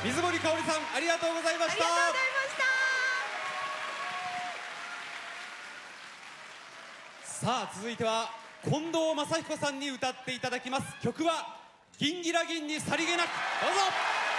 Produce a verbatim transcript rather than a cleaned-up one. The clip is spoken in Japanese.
水森かおりさん、ありがとうございました。 ありがとうございました。 さあ続いては近藤真彦さんに歌っていただきます。曲は銀ギラ銀にさりげなく。どうぞ。